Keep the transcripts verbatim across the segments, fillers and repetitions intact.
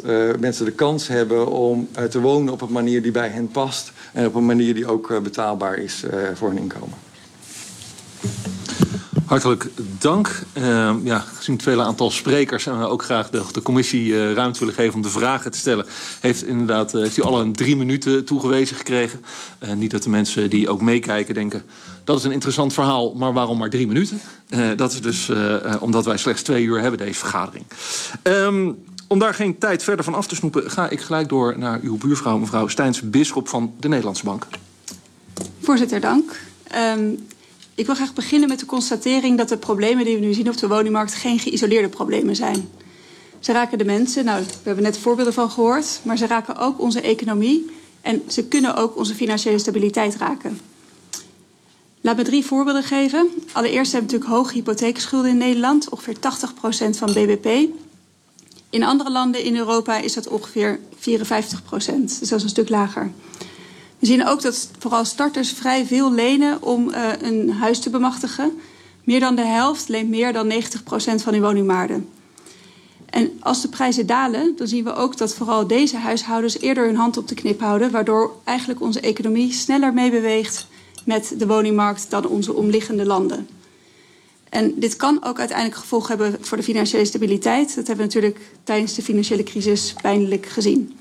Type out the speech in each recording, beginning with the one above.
uh, mensen de kans hebben om uh, te wonen op een manier die bij hen past. En op een manier die ook uh, betaalbaar is uh, voor hun inkomen. Hartelijk dank. Uh, ja, gezien het vele aantal sprekers en we ook graag de, de commissie uh, ruimte willen geven om de vragen te stellen, heeft inderdaad uh, heeft u alle een drie minuten toegewezen gekregen. Uh, niet dat de mensen die ook meekijken denken, dat is een interessant verhaal, maar waarom maar drie minuten? Uh, dat is dus uh, uh, omdat wij slechts twee uur hebben deze vergadering. Um, Om daar geen tijd verder van af te snoepen, ga ik gelijk door naar uw buurvrouw, mevrouw Stijns Bisschop van de Nederlandse Bank. Voorzitter, dank. Um, ik wil graag beginnen met de constatering dat de problemen die we nu zien op de woningmarkt geen geïsoleerde problemen zijn. Ze raken de mensen, nou, we hebben net voorbeelden van gehoord, maar ze raken ook onze economie en ze kunnen ook onze financiële stabiliteit raken. Laat me drie voorbeelden geven. Allereerst hebben we natuurlijk hoge hypotheekschulden in Nederland, ongeveer tachtig procent van B B P. In andere landen in Europa is dat ongeveer vierenvijftig procent, dus dat is een stuk lager. We zien ook dat vooral starters vrij veel lenen om uh, een huis te bemachtigen. Meer dan de helft leent meer dan negentig procent van hun woningwaarde. En als de prijzen dalen, dan zien we ook dat vooral deze huishoudens eerder hun hand op de knip houden, waardoor eigenlijk onze economie sneller meebeweegt met de woningmarkt dan onze omliggende landen. En dit kan ook uiteindelijk gevolgen hebben voor de financiële stabiliteit. Dat hebben we natuurlijk tijdens de financiële crisis pijnlijk gezien.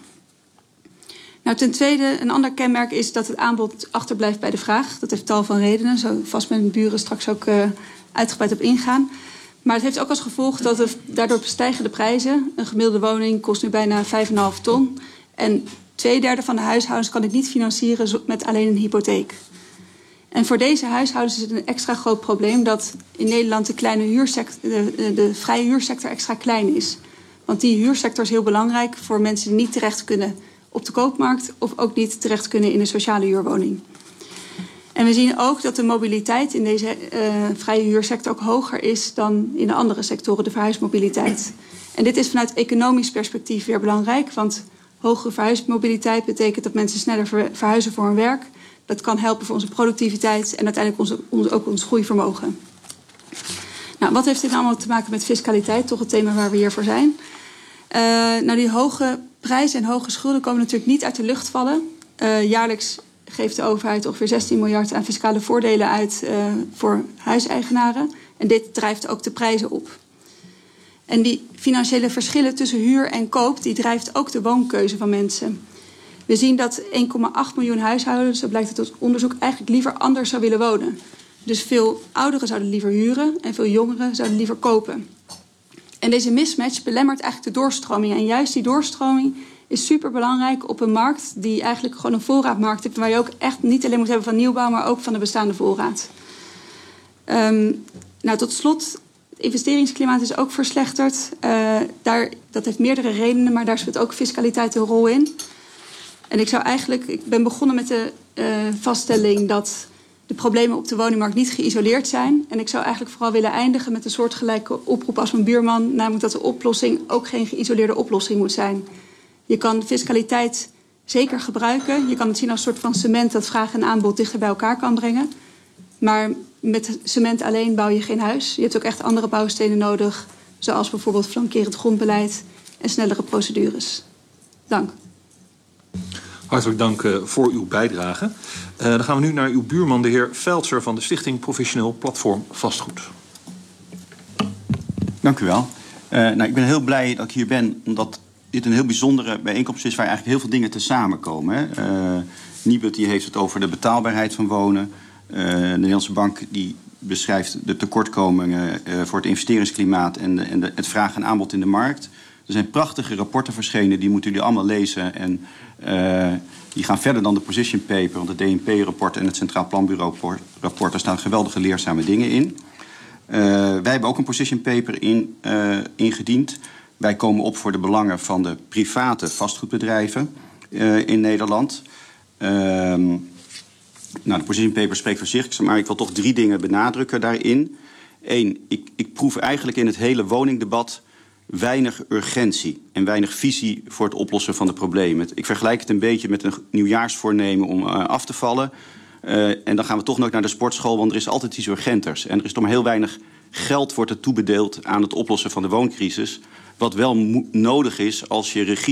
Nou, ten tweede, een ander kenmerk is dat het aanbod achterblijft bij de vraag. Dat heeft tal van redenen, zo vast met mijn buren straks ook uh, uitgebreid op ingaan. Maar het heeft ook als gevolg dat er daardoor stijgen de prijzen. Een gemiddelde woning kost nu bijna vijf komma vijf ton. En twee derde van de huishoudens kan dit niet financieren met alleen een hypotheek. En voor deze huishoudens is het een extra groot probleem dat in Nederland de, kleine huursector, de, de, de vrije huursector extra klein is. Want die huursector is heel belangrijk voor mensen die niet terecht kunnen op de koopmarkt of ook niet terecht kunnen in een sociale huurwoning. En we zien ook dat de mobiliteit in deze uh, vrije huursector ook hoger is dan in de andere sectoren, de verhuismobiliteit. En dit is vanuit economisch perspectief weer belangrijk, want hogere verhuismobiliteit betekent dat mensen sneller verhuizen voor hun werk. Dat kan helpen voor onze productiviteit en uiteindelijk onze, onze, ook ons groeivermogen. Nou, wat heeft dit allemaal te maken met fiscaliteit? Toch het thema waar we hier voor zijn. Uh, nou, die hoge prijzen en hoge schulden komen natuurlijk niet uit de lucht vallen. Uh, jaarlijks geeft de overheid ongeveer zestien miljard aan fiscale voordelen uit uh, voor huiseigenaren. En dit drijft ook de prijzen op. En die financiële verschillen tussen huur en koop, die drijft ook de woonkeuze van mensen. We zien dat één komma acht miljoen huishoudens, zo blijkt het uit onderzoek, eigenlijk liever anders zou willen wonen. Dus veel ouderen zouden liever huren en veel jongeren zouden liever kopen. En deze mismatch belemmert eigenlijk de doorstroming. En juist die doorstroming is superbelangrijk op een markt die eigenlijk gewoon een voorraadmarkt heeft, waar je ook echt niet alleen moet hebben van nieuwbouw, maar ook van de bestaande voorraad. Um, nou, tot slot, het investeringsklimaat is ook verslechterd. Uh, daar, dat heeft meerdere redenen, maar daar speelt ook fiscaliteit een rol in. En ik zou eigenlijk, ik ben begonnen met de uh, vaststelling dat de problemen op de woningmarkt niet geïsoleerd zijn. En ik zou eigenlijk vooral willen eindigen met een soortgelijke oproep als mijn buurman, namelijk dat de oplossing ook geen geïsoleerde oplossing moet zijn. Je kan fiscaliteit zeker gebruiken. Je kan het zien als een soort van cement dat vraag en aanbod dichter bij elkaar kan brengen. Maar met cement alleen bouw je geen huis. Je hebt ook echt andere bouwstenen nodig, zoals bijvoorbeeld flankerend grondbeleid en snellere procedures. Dank. Hartelijk dank uh, voor uw bijdrage. Uh, dan gaan we nu naar uw buurman, de heer Veldser van de Stichting Professioneel Platform Vastgoed. Dank u wel. Uh, nou, ik ben heel blij dat ik hier ben, omdat dit een heel bijzondere bijeenkomst is waar eigenlijk heel veel dingen te samenkomen. Hè. Uh, Nibud die heeft het over de betaalbaarheid van wonen. Uh, de Nederlandse Bank die beschrijft de tekortkomingen uh, voor het investeringsklimaat en, de, en de, het vraag en aanbod in de markt. Er zijn prachtige rapporten verschenen, die moeten jullie allemaal lezen. En uh, die gaan verder dan de position paper, want het D N P-rapport en het Centraal Planbureau-rapport, daar staan geweldige leerzame dingen in. Uh, wij hebben ook een position paper in, uh, ingediend. Wij komen op voor de belangen van de private vastgoedbedrijven uh, in Nederland. Uh, nou, de position paper spreekt voor zich, maar ik wil toch drie dingen benadrukken daarin. Eén, ik, ik proef eigenlijk in het hele woningdebat weinig urgentie en weinig visie voor het oplossen van de problemen. Ik vergelijk het een beetje met een nieuwjaarsvoornemen om uh, af te vallen. Uh, en dan gaan we toch nooit naar de sportschool, want er is altijd iets urgenters. En er is toch maar heel weinig geld wordt er toebedeeld aan het oplossen van de wooncrisis. Wat wel nodig is als je regie